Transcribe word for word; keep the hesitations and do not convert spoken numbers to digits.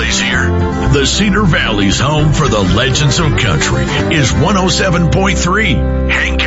Valley's here. The Cedar Valley's home for the legends of country is one oh seven point three. Hank